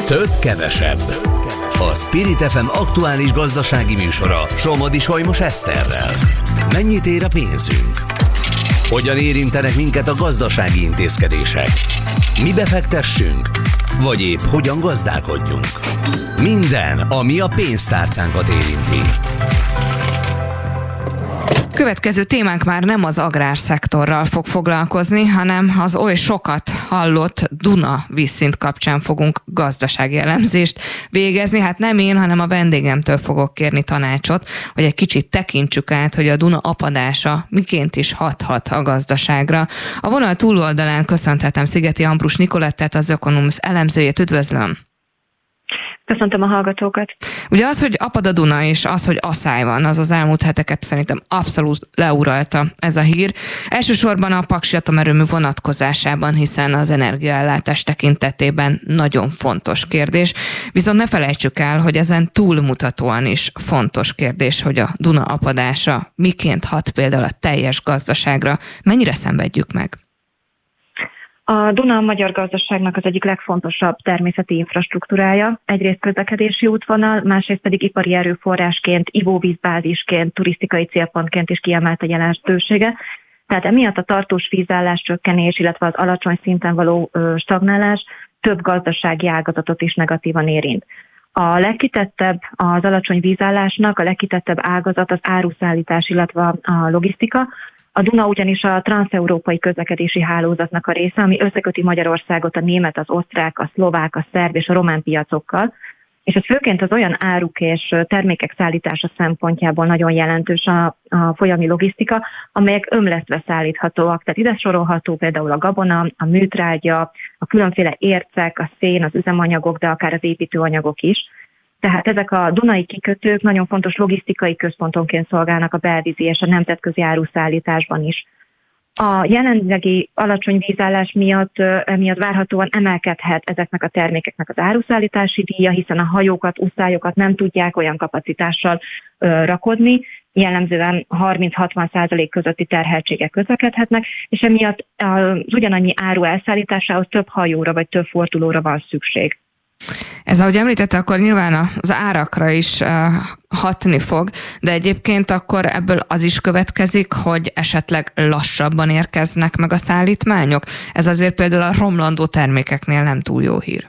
Több kevesebb. A Spirit FM aktuális gazdasági műsora Somodi Solymos Eszterrel. Mennyit ér a pénzünk? Hogyan érintenek minket a gazdasági intézkedések? Mi befektessünk? Vagy épp hogyan gazdálkodjunk? Minden, ami a pénztárcánkat érinti. Következő témánk már nem az agrárszektorral fog foglalkozni, hanem az oly sokat hallott Duna vízszint kapcsán fogunk gazdasági elemzést végezni. Hát nem én, hanem a vendégemtől fogok kérni tanácsot, hogy egy kicsit tekintsük át, hogy a Duna apadása miként is hathat a gazdaságra. A vonal túloldalán köszönhetem Szigeti Ambrus Nicolettát, az Ökonomisz elemzőjét. Üdvözlöm! Köszöntöm a hallgatókat. Ugye az, hogy apad a Duna, és az, hogy asszály van, az elmúlt heteket szerintem abszolút leuralta ez a hír. Elsősorban a paksi atomerőmű vonatkozásában, hiszen az energiaellátás tekintetében nagyon fontos kérdés. Viszont ne felejtsük el, hogy ezen túlmutatóan is fontos kérdés, hogy a Duna apadása miként hat például a teljes gazdaságra. Mennyire szenvedjük meg? A Duna a magyar gazdaságnak az egyik legfontosabb természeti infrastruktúrája, egyrészt közlekedési útvonal, másrészt pedig ipari erőforrásként, ivóvízbázisként, turisztikai célpontként is kiemelt a jelentősége. Tehát emiatt a tartós vízállás csökkenés, illetve az alacsony szinten való stagnálás több gazdasági ágazatot is negatívan érint. A legkitettebb az alacsony vízállásnak, a legkitettebb ágazat az áruszállítás, illetve a logisztika. A Duna ugyanis a transzeurópai közlekedési hálózatnak a része, ami összeköti Magyarországot a német, az osztrák, a szlovák, a szerb és a román piacokkal, és ez főként az olyan áruk és termékek szállítása szempontjából nagyon jelentős a folyami logisztika, amelyek ömlesztve szállíthatóak. Tehát ide sorolható például a gabona, a műtrágya, a különféle ércek, a szén, az üzemanyagok, de akár az építőanyagok is. Tehát ezek a dunai kikötők nagyon fontos logisztikai központonként szolgálnak a belvízi és a nemzetközi áruszállításban is. A jelenlegi alacsony vízállás miatt várhatóan emelkedhet ezeknek a termékeknek az áruszállítási díja, hiszen a hajókat, uszályokat nem tudják olyan kapacitással rakodni, jellemzően 30-60% közötti terheltségek közlekedhetnek, és emiatt az ugyanannyi áru elszállításához több hajóra vagy több fordulóra van szükség. Ez, ahogy említette, akkor nyilván az árakra is hatni fog, de egyébként akkor ebből az is következik, hogy esetleg lassabban érkeznek meg a szállítmányok. Ez azért például a romlandó termékeknél nem túl jó hír.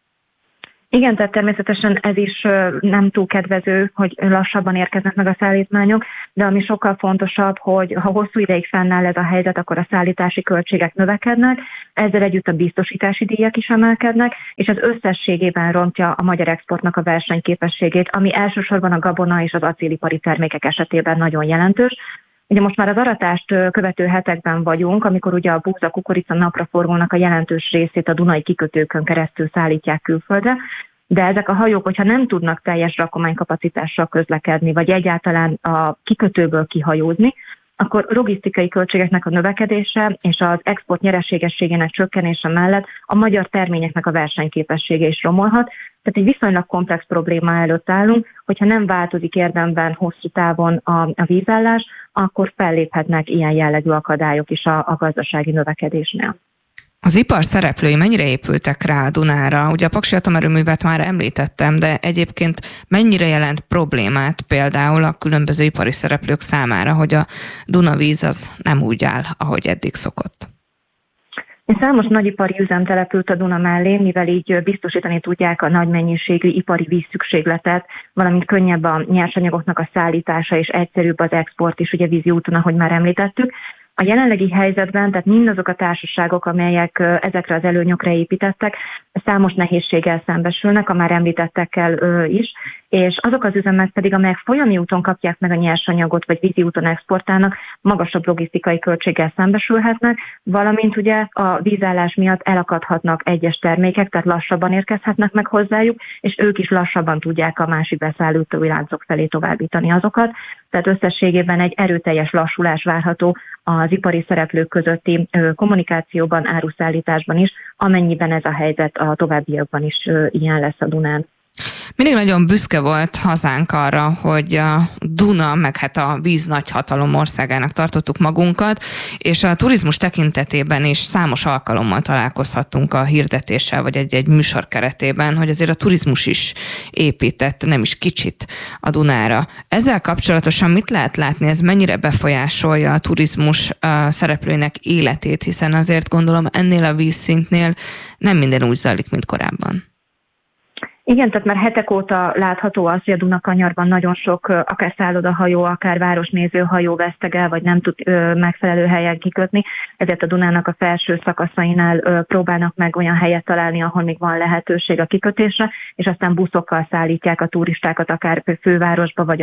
Igen, tehát természetesen ez is nem túl kedvező, hogy lassabban érkeznek meg a szállítmányok, de ami sokkal fontosabb, hogy ha hosszú ideig fennáll ez a helyzet, akkor a szállítási költségek növekednek, ezzel együtt a biztosítási díjak is emelkednek, és ez összességében rontja a magyar exportnak a versenyképességét, ami elsősorban a gabona és az acélipari termékek esetében nagyon jelentős. Ugye most már az aratást követő hetekben vagyunk, amikor ugye a búza, kukorica, napraforgónak a jelentős részét a dunai kikötőkön keresztül szállítják külföldre, de ezek a hajók, hogyha nem tudnak teljes rakománykapacitással közlekedni, vagy egyáltalán a kikötőből kihajózni, akkor logisztikai költségeknek a növekedése és az export nyereségességének csökkenése mellett a magyar terményeknek a versenyképessége is romolhat. Tehát egy viszonylag komplex probléma előtt állunk, hogyha nem változik érdemben hosszú távon a vízállás, akkor felléphetnek ilyen jellegű akadályok is a gazdasági növekedésnél. Az ipar szereplői mennyire épültek rá a Dunára? Ugye a paksi atomerőművet már említettem, de egyébként mennyire jelent problémát például a különböző ipari szereplők számára, hogy a Dunavíz az nem úgy áll, ahogy eddig szokott? Számos nagyipari üzem települt a Duna mellé, mivel így biztosítani tudják a nagy mennyiségű ipari vízszükségletet, valamint könnyebb a nyersanyagoknak a szállítása és egyszerűbb az export is, ugye vízi úton, ahogy már említettük. A jelenlegi helyzetben, tehát mindazok a társaságok, amelyek ezekre az előnyökre építettek, számos nehézséggel szembesülnek, a már említettekkel is, és azok az üzemek pedig, amelyek folyami úton kapják meg a nyersanyagot, vagy vízi úton exportálnak, magasabb logisztikai költséggel szembesülhetnek, valamint ugye a vízállás miatt elakadhatnak egyes termékek, tehát lassabban érkezhetnek meg hozzájuk, és ők is lassabban tudják a másik beszállítói láncok felé továbbítani azokat. Tehát összességében egy erőteljes lassulás várható az ipari szereplők közötti kommunikációban, áruszállításban is, amennyiben ez a helyzet a továbbiakban is ilyen lesz a Dunán. Mindig nagyon büszke volt hazánk arra, hogy a Duna, meg hát a víz nagyhatalom országának tartottuk magunkat, és a turizmus tekintetében is számos alkalommal találkozhattunk a hirdetéssel, vagy egy műsor keretében, hogy azért a turizmus is épített, nem is kicsit a Dunára. Ezzel kapcsolatosan mit lehet látni, ez mennyire befolyásolja a turizmus szereplőinek életét, hiszen azért gondolom ennél a vízszintnél nem minden úgy zajlik, mint korábban. Igen, tehát már hetek óta látható az, hogy a Dunakanyarban nagyon sok akár szállodahajó, akár városnézőhajó vesztegel, vagy nem tud megfelelő helyen kikötni, ezért a Dunának a felső szakaszainál próbálnak meg olyan helyet találni, ahol még van lehetőség a kikötésre, és aztán buszokkal szállítják a turistákat akár fővárosba, vagy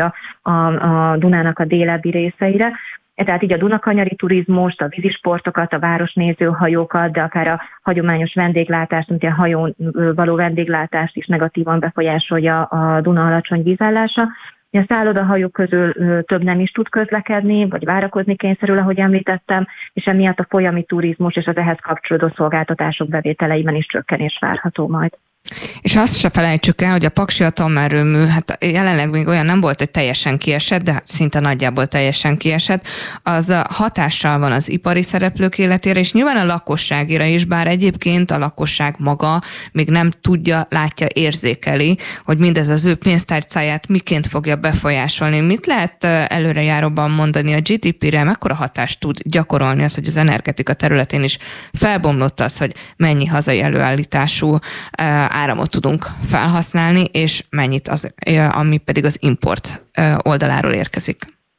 a Dunának a délebbi részeire. Tehát így a dunakanyari turizmust, a vízisportokat, a városnézőhajókat, de akár a hagyományos vendéglátást, mint a hajón való vendéglátást is negatívan befolyásolja a Duna alacsony vízállása. A szállodahajók közül több nem is tud közlekedni, vagy várakozni kényszerül, ahogy említettem, és emiatt a folyami turizmus és az ehhez kapcsolódó szolgáltatások bevételeiben is csökkenés várható majd. És azt se felejtsük el, hogy a Paksi atomerőmű, hát jelenleg még olyan nem volt, hogy teljesen kiesett, de szinte nagyjából teljesen kiesett, az hatással van az ipari szereplők életére, és nyilván a lakosságira is, bár egyébként a lakosság maga még nem tudja, látja, érzékeli, hogy mindez az ő pénztárcáját miként fogja befolyásolni. Mit lehet előrejáróban mondani a GDP-re, mekkora hatást tud gyakorolni az, hogy az energetika területén is felbomlott az, hogy mennyi hazai előállítású áramot tudunk felhasználni, és mennyit ami pedig az import oldaláról érkezik.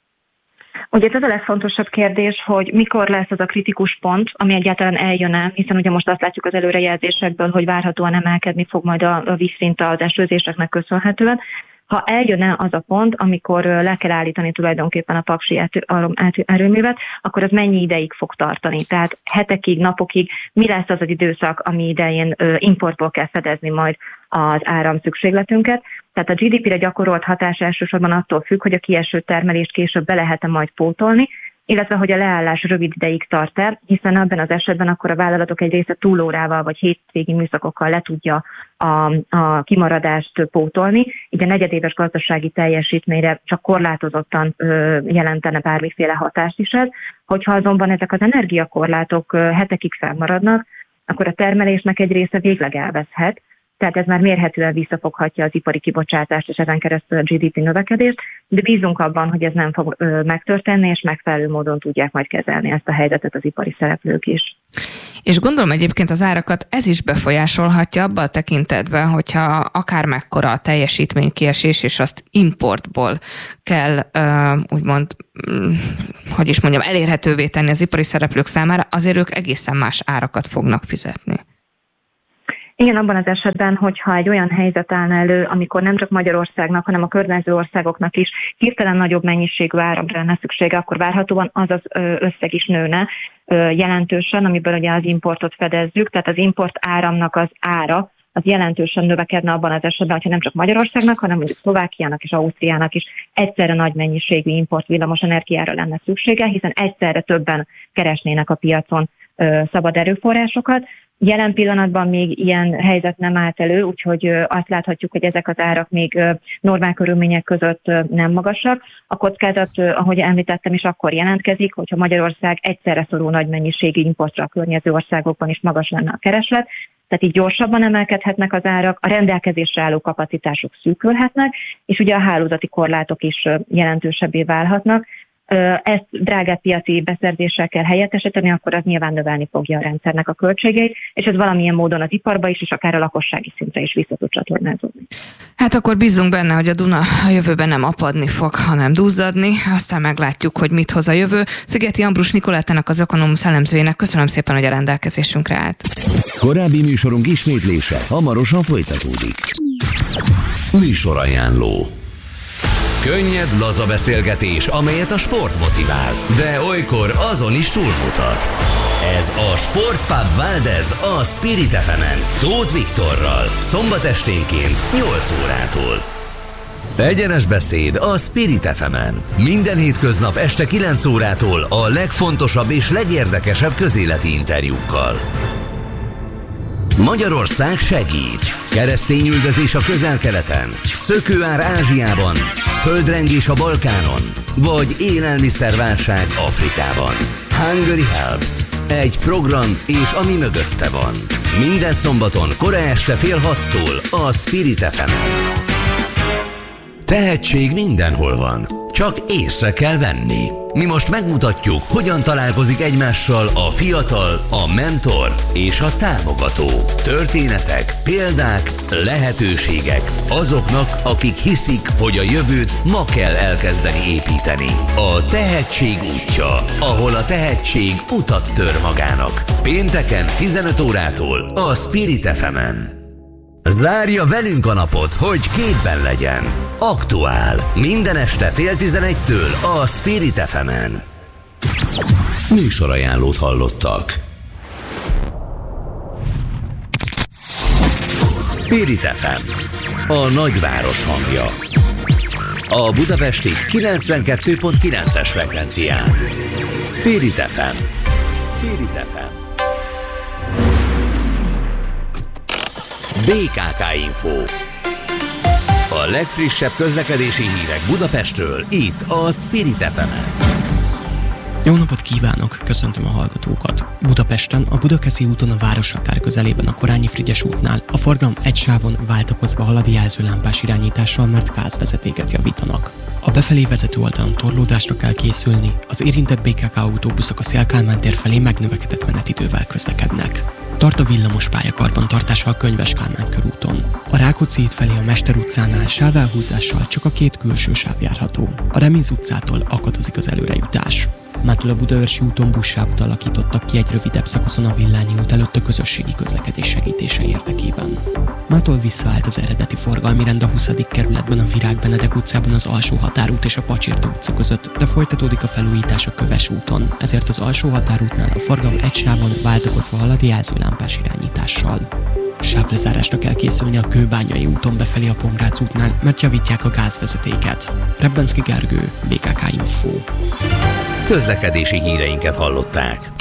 Ugye ez a legfontosabb kérdés, hogy mikor lesz az a kritikus pont, ami egyáltalán eljön-e, hiszen ugye most azt látjuk az előrejelzésekből, hogy várhatóan emelkedni fog majd a vízszint az esőzéseknek köszönhetően. Ha eljön-e az a pont, amikor le kell állítani tulajdonképpen a Paksi erőművet, akkor az mennyi ideig fog tartani? Tehát hetekig, napokig mi lesz az az időszak, ami idején importból kell fedezni majd az áram szükségletünket? Tehát a GDP-re gyakorolt hatás elsősorban attól függ, hogy a kieső termelést később be lehet-e majd pótolni, illetve hogy a leállás rövid ideig tart-e, hiszen abban az esetben akkor a vállalatok egy része túlórával vagy hétvégi műszakokkal le tudja a kimaradást pótolni, így a negyedéves gazdasági teljesítményre csak korlátozottan jelentene bármiféle hatást is ez. Hogyha azonban ezek az energiakorlátok hetekig fennmaradnak, akkor a termelésnek egy része végleg elveszhet, tehát ez már mérhetően visszafoghatja az ipari kibocsátást és ezen keresztül a GDP növekedést, de bízunk abban, hogy ez nem fog megtörténni, és megfelelő módon tudják majd kezelni ezt a helyzetet az ipari szereplők is. És gondolom egyébként az árakat ez is befolyásolhatja abban a tekintetben, hogyha akár mekkora a teljesítménykiesés, és azt importból kell úgymond, elérhetővé tenni az ipari szereplők számára, azért ők egészen más árakat fognak fizetni. Igen, abban az esetben, hogyha egy olyan helyzet állna elő, amikor nem csak Magyarországnak, hanem a környező országoknak is hirtelen nagyobb mennyiségű áramra lenne szüksége, akkor várhatóan az az összeg is nőne jelentősen, amiből ugye az importot fedezzük, tehát az import áramnak az ára, az jelentősen növekedne abban az esetben, hogyha nem csak Magyarországnak, hanem mondjuk Szlovákiának és Ausztriának is egyszerre nagy mennyiségű import villamos energiára lenne szüksége, hiszen egyszerre többen keresnének a piacon szabad erőforrásokat. Jelen pillanatban még ilyen helyzet nem állt elő, úgyhogy azt láthatjuk, hogy ezek az árak még normál körülmények között nem magasak. A kockázat, ahogy említettem is, akkor jelentkezik, hogyha Magyarország egyszerre szorul nagy mennyiségű importra a környező országokban is magas lenne a kereslet, tehát így gyorsabban emelkedhetnek az árak, a rendelkezésre álló kapacitások szűkülhetnek, és ugye a hálózati korlátok is jelentősebbé válhatnak. Ezt drágább piaci beszerzéssel kell helyettesíteni, akkor az nyilván növelni fogja a rendszernek a költségeit, és ez valamilyen módon az iparba is, és akár a lakossági szintre is vissza tud csatornázódni. Hát akkor bízunk benne, hogy a Duna a jövőben nem apadni fog, hanem duzzadni, aztán meglátjuk, hogy mit hoz a jövő. Szigeti Ambrus Nikolетtának, az Ökonomusz elemzőjének köszönöm szépen, hogy a rendelkezésünkre állt. Korábbi műsorunk ismétlése hamarosan folytatódik. Műsorajánló. Könnyed, laza beszélgetés, amelyet a sport motivál, de olykor azon is túlmutat. Ez a Sportpub Valdez a Spirit FM-en, Tóth Viktorral, szombat esténként 8 órától. Egyenes beszéd a Spirit FM-en. Minden hétköznap este 9 órától a legfontosabb és legérdekesebb közéleti interjúkkal. Magyarország segít. Keresztényüldözés a Közel-Keleten, szökőár Ázsiában, földrengés a Balkánon, vagy élelmiszerválság Afrikában. Hungary Helps. Egy program és ami mögötte van. Minden szombaton kora este 5:30 a Spirit FM-en. Tehetség mindenhol van, csak észre kell venni. Mi most megmutatjuk, hogyan találkozik egymással a fiatal, a mentor és a támogató. Történetek, példák, lehetőségek azoknak, akik hiszik, hogy a jövőt ma kell elkezdeni építeni. A tehetség útja, ahol a tehetség utat tör magának. Pénteken 15 órától a Spirit FM-en. Zárja velünk a napot, hogy képben legyen. Aktuál. Minden este 10:30 a Spirit FM-en. Műsorajánlót hallottak. Spirit FM. A nagyváros hangja. A budapesti 92.9-es frekvencián. Spirit FM. Spirit FM. BKK Info. A legfrissebb közlekedési hírek Budapestről, itt a Spirit FM-en. Jó napot kívánok, köszöntöm a hallgatókat. Budapesten, a Budakeszi úton a városhatár közelében a Korányi-Frigyes útnál a forgalom egy sávon váltakozva halad jelzőlámpás irányítással, mert gázvezetéket javítanak. A befelé vezető oldalon torlódásra kell készülni, az érintett BKK autóbuszok a Széll-Kálmán tér felé megnövekedett menetidővel közlekednek. Tart a villamos pályakarbantartása a Könyves Kálmán körúton. A Rákóczi híd felé a Mester utcánál sávelhúzással csak a 2 külső sáv járható. A Reminz utcától akadozik az előrejutás. Mától a Budaörsi úton buszsávot alakítottak ki egy rövidebb szakaszon a Villányi út előtt a közösségi közlekedés segítése érdekében. Mától visszaállt az eredeti forgalmi rend a 20. kerületben a Virág Benedek utcában az Alsó Határút és a Pacsirta utca között, de folytatódik a felújítás a Köves úton, ezért az Alsó Határútnál a forgalom egy sávon váltakozva halad jelzőlámpás irányítással. Sávlezárásra kell készülni a Kőbányai úton befelé a Pongrác útnál, mert javítják a gázvezetéket. Rebbenszky Gergő, BKK Info. Közlekedési híreinket hallották.